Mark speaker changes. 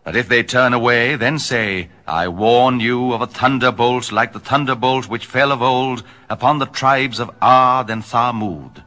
Speaker 1: But if they turn away, then say, I warn you of a thunderbolt like the thunderbolt which fell of old upon the tribes of Ad and Thamud.